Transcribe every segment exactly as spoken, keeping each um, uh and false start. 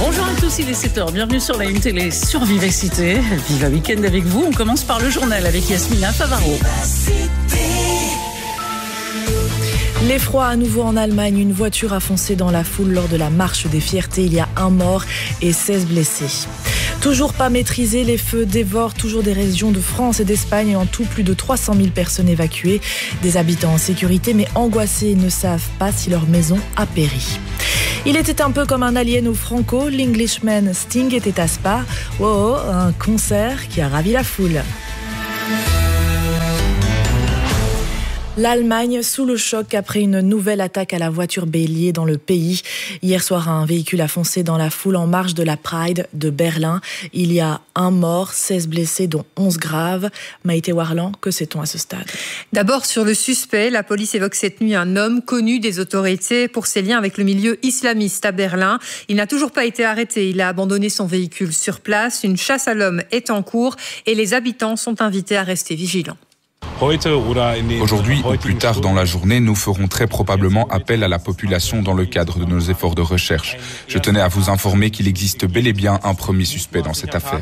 Bonjour à tous, il est sept heures, bienvenue sur la Une Télé sur Vivacité. Viva Week-end avec vous, on commence par le journal avec Yasmina Favaro. L'effroi à nouveau en Allemagne, une voiture a foncé dans la foule lors de la marche des fiertés. Il y a un mort et seize blessés. Toujours pas maîtrisés, les feux dévorent toujours des régions de France et d'Espagne et en tout plus de trois cent mille personnes évacuées. Des habitants en sécurité mais angoissés et ne savent pas si leur maison a péri. Il était un peu comme un alien au Franco, l'Englishman Sting était à Spa. Wow, un concert qui a ravi la foule. L'Allemagne sous le choc après une nouvelle attaque à la voiture bélier dans le pays. Hier soir, un véhicule a foncé dans la foule en marge de la Pride de Berlin. Il y a un mort, seize blessés, dont onze graves. Maïté Warlan, que sait-on à ce stade ? D'abord, sur le suspect, la police évoque cette nuit un homme connu des autorités pour ses liens avec le milieu islamiste à Berlin. Il n'a toujours pas été arrêté. Il a abandonné son véhicule sur place. Une chasse à l'homme est en cours et les habitants sont invités à rester vigilants. Aujourd'hui ou plus tard dans la journée, nous ferons très probablement appel à la population dans le cadre de nos efforts de recherche. Je tenais à vous informer qu'il existe bel et bien un premier suspect dans cette affaire.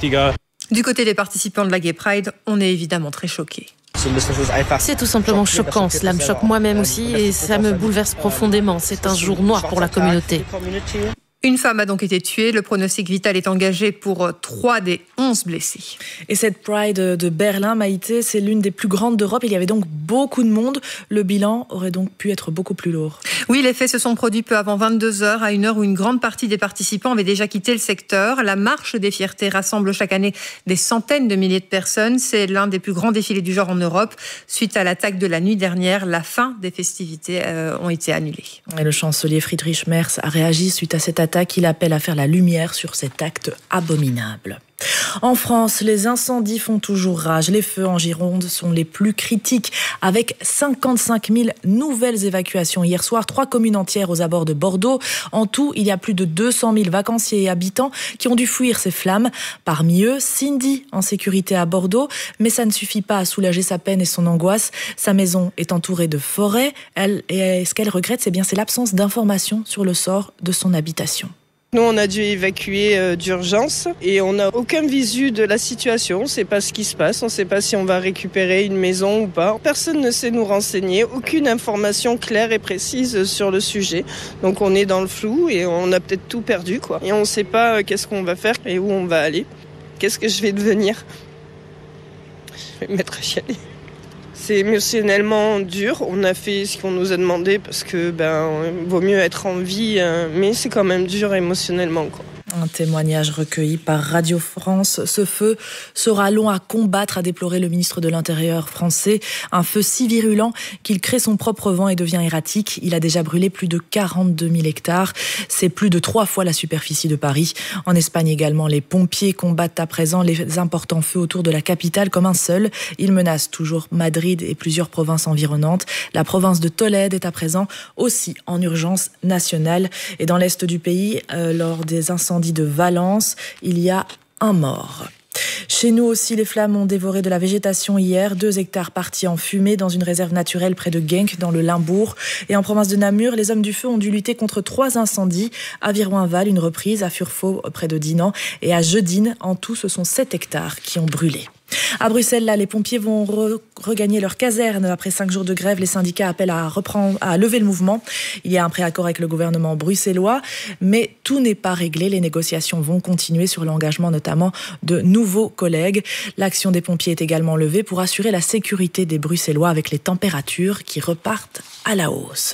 Du côté des participants de la Gay Pride, on est évidemment très choqués. C'est tout simplement choquant, cela me choque moi-même aussi et ça me bouleverse profondément. C'est un jour noir pour la communauté. Une femme a donc été tuée. Le pronostic vital est engagé pour trois des onze blessés. Et cette Pride de Berlin, Maïté, c'est l'une des plus grandes d'Europe. Il y avait donc beaucoup de monde. Le bilan aurait donc pu être beaucoup plus lourd. Oui, les faits se sont produits peu avant vingt-deux heures, à une heure où une grande partie des participants avaient déjà quitté le secteur. La marche des fiertés rassemble chaque année des centaines de milliers de personnes. C'est l'un des plus grands défilés du genre en Europe. Suite à l'attaque de la nuit dernière, la fin des festivités euh, ont été annulées. Et le chancelier Friedrich Merz a réagi suite à cette attaque. Il appelle à faire la lumière sur cet acte abominable. En France, les incendies font toujours rage. Les feux en Gironde sont les plus critiques, avec cinquante-cinq mille nouvelles évacuations. Hier soir, trois communes entières aux abords de Bordeaux. En tout, il y a plus de deux cent mille vacanciers et habitants qui ont dû fuir ces flammes. Parmi eux, Cindy, en sécurité à Bordeaux. Mais ça ne suffit pas à soulager sa peine et son angoisse. Sa maison est entourée de forêts. Elle, et ce qu'elle regrette, c'est bien c'est l'absence d'informations sur le sort de son habitation. Nous, on a dû évacuer euh, d'urgence et on n'a aucun visu de la situation. On ne sait pas ce qui se passe, on ne sait pas si on va récupérer une maison ou pas. Personne ne sait nous renseigner, aucune information claire et précise sur le sujet. Donc on est dans le flou et on a peut-être tout perdu, quoi. Et on ne sait pas euh, qu'est-ce qu'on va faire et où on va aller. Qu'est-ce que je vais devenir ? Je vais me mettre à chialer. C'est émotionnellement dur. On a fait ce qu'on nous a demandé parce que ben vaut mieux être en vie, mais c'est quand même dur émotionnellement, quoi. Un témoignage recueilli par Radio France. Ce feu sera long à combattre, a déploré le ministre de l'Intérieur français. Un feu si virulent qu'il crée son propre vent et devient erratique. Il a déjà brûlé plus de quarante-deux mille hectares. C'est plus de trois fois la superficie de Paris. En Espagne également, les pompiers combattent à présent les importants feux autour de la capitale comme un seul. Ils menacent toujours Madrid et plusieurs provinces environnantes. La province de Tolède est à présent aussi en urgence nationale. Et dans l'est du pays, euh, lors des incendies de Valence, il y a un mort. Chez nous aussi, les flammes ont dévoré de la végétation hier. Deux hectares partis en fumée dans une réserve naturelle près de Genk, dans le Limbourg. Et en province de Namur, les hommes du feu ont dû lutter contre trois incendies. À Viroinval, une reprise, à Furfaux, près de Dinan, et à Jeudine. En tout, ce sont sept hectares qui ont brûlé. À Bruxelles, là, les pompiers vont re- regagner leur caserne. Après cinq jours de grève, les syndicats appellent à, reprendre, à lever le mouvement. Il y a un préaccord avec le gouvernement bruxellois, mais tout n'est pas réglé. Les négociations vont continuer sur l'engagement notamment de nouveaux collègues. L'action des pompiers est également levée pour assurer la sécurité des Bruxellois avec les températures qui repartent à la hausse.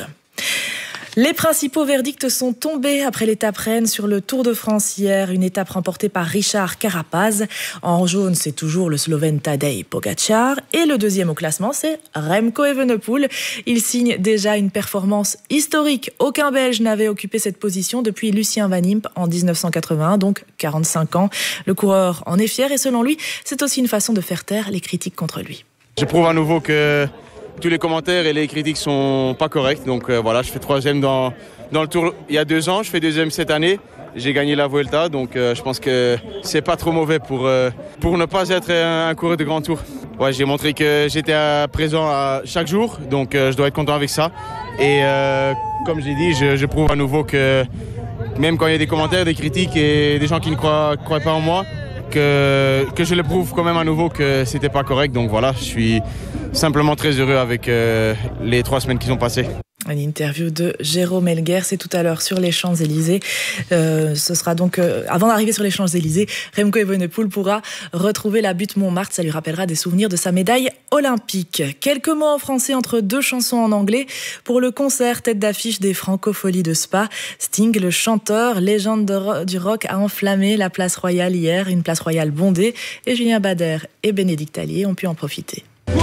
Les principaux verdicts sont tombés après l'étape reine sur le Tour de France hier, une étape remportée par Richard Carapaz. En jaune, c'est toujours le Slovène Tadej Pogačar et le deuxième au classement, c'est Remco Evenepoel. Il signe déjà une performance historique. Aucun Belge n'avait occupé cette position depuis Lucien Van Impe en dix-neuf cent quatre-vingt-un, donc quarante-cinq ans. Le coureur en est fier et selon lui, c'est aussi une façon de faire taire les critiques contre lui. Je prouve à nouveau que tous les commentaires et les critiques sont pas corrects. Donc euh, voilà, je fais troisième dans, dans le Tour il y a deux ans, je fais deuxième cette année. J'ai gagné la Vuelta, donc euh, je pense que c'est pas trop mauvais pour, euh, pour ne pas être un, un coureur de grand tour. Ouais, j'ai montré que j'étais à, présent à chaque jour, donc euh, je dois être content avec ça. Et euh, comme j'ai dit, je, je prouve à nouveau que même quand il y a des commentaires, des critiques et des gens qui ne croient, croient pas en moi, que, que je le prouve quand même à nouveau que c'était pas correct. Donc voilà, je suis simplement très heureux avec euh, les trois semaines qui sont passées. Une interview de Jérôme Elguer, c'est tout à l'heure sur les Champs-Élysées. Euh, ce sera donc, euh, avant d'arriver sur les Champs-Élysées, Remco Evenepoel pourra retrouver la butte Montmartre. Ça lui rappellera des souvenirs de sa médaille olympique. Quelques mots en français entre deux chansons en anglais. Pour le concert tête d'affiche des Francopholies de Spa, Sting, le chanteur, légende de ro- du rock, a enflammé la place royale hier. Une place royale bondée. Et Julien Bader et Bénédicte Allier ont pu en profiter.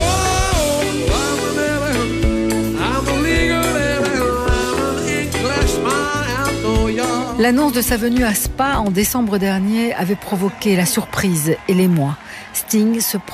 L'annonce de sa venue à Spa en décembre dernier avait provoqué la surprise et l'émoi. Sting se